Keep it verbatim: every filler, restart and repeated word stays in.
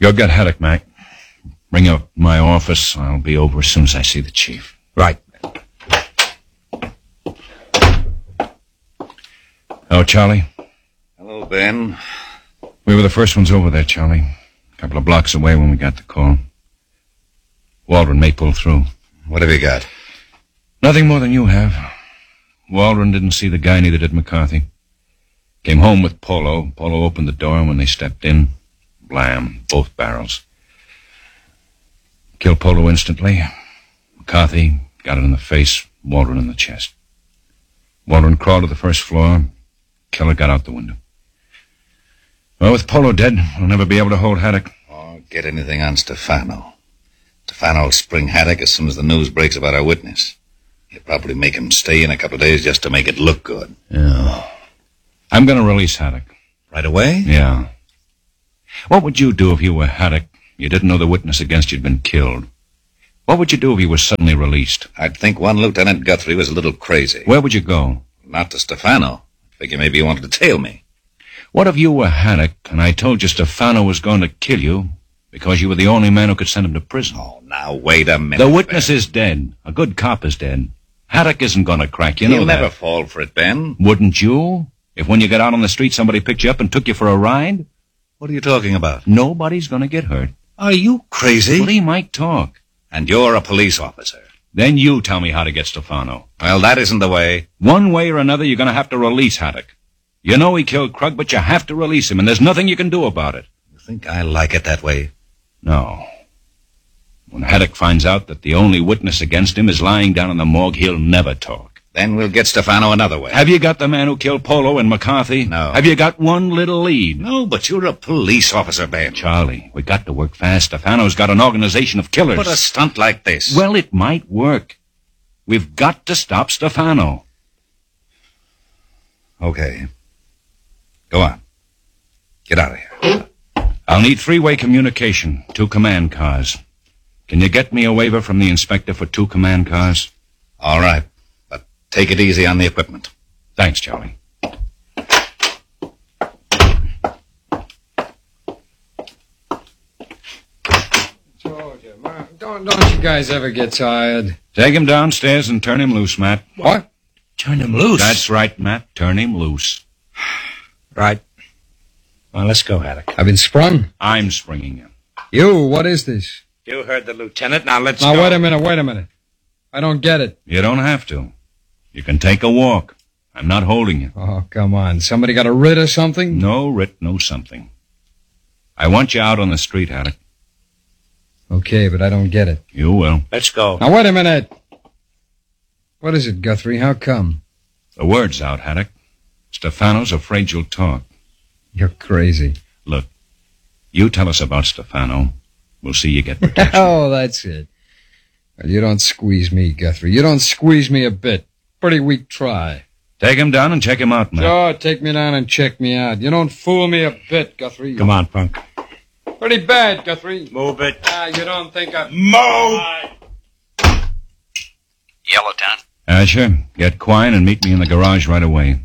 Go get Haddock, Mac. Ring up my office. I'll be over as soon as I see the chief. Right. Oh, Charlie? Hello, Ben. We were the first ones over there, Charlie. A couple of blocks away when we got the call. Waldron may pull through. What have you got? Nothing more than you have. Waldron didn't see the guy, neither did McCarthy. Came home with Polo. Polo opened the door, and when they stepped in, blam, both barrels. Killed Polo instantly. McCarthy got it in the face, Waldron in the chest. Waldron crawled to the first floor. Killer got out the window. Well, with Polo dead, we'll never be able to hold Haddock. Or get anything on Stefano. Stefano will spring Haddock as soon as the news breaks about our witness. He'll probably make him stay in a couple of days just to make it look good. Yeah. I'm going to release Haddock. Right away? Yeah. What would you do if you were Haddock? You didn't know the witness against you'd been killed. What would you do if he was suddenly released? I'd think one Lieutenant Guthrie was a little crazy. Where would you go? Not to Stefano. I figure maybe he wanted to tail me. What if you were Haddock and I told you Stefano was going to kill you because you were the only man who could send him to prison? Oh, now, wait a minute, The witness Ben. is dead. A good cop is dead. Haddock isn't going to crack, you know He'll that. never fall for it, Ben. Wouldn't you? If when you got out on the street somebody picked you up and took you for a ride? What are you talking about? Nobody's going to get hurt. Are you crazy? Well, he might talk. And you're a police officer. Then you tell me how to get Stefano. Well, that isn't the way. One way or another, you're going to have to release Haddock. You know he killed Krug, but you have to release him, and there's nothing you can do about it. You think I like it that way? No. When Haddock finds out that the only witness against him is lying down in the morgue, he'll never talk. Then we'll get Stefano another way. Have you got the man who killed Polo and McCarthy? No. Have you got one little lead? No, but you're a police officer, Ben. Charlie, we got to work fast. Stefano's got an organization of killers. But a stunt like this. Well, it might work. We've got to stop Stefano. Okay. Go on. Get out of here. I'll need three-way communication, two command cars. Can you get me a waiver from the inspector for two command cars? All right. But take it easy on the equipment. Thanks, Charlie. Told you, man. Don't, don't you guys ever get tired? Take him downstairs and turn him loose, Matt. What? Turn him loose. That's right, Matt. Turn him loose. Right. Well, let's go, Haddock. I've been sprung. I'm springing you. You, what is this? You heard the lieutenant. Now let's Now, go. wait a minute, wait a minute. I don't get it. You don't have to. You can take a walk. I'm not holding you. Oh, come on. Somebody got a writ or something? No writ, no something. I want you out on the street, Haddock. Okay, but I don't get it. You will. Let's go. Now, wait a minute. What is it, Guthrie? How come? The word's out, Haddock. Stefano's afraid you'll talk. You're crazy. Look, you tell us about Stefano. We'll see you get protection. Oh, that's it. Well, you don't squeeze me, Guthrie. You don't squeeze me a bit. Pretty weak try. Take him down and check him out, Matt. Sure, take me down and check me out. You don't fool me a bit, Guthrie. Come on, punk. Pretty bad, Guthrie. Move it. Ah, you don't think I... Move! Yeah, Lieutenant. Asher, get Quine and meet me in the garage right away.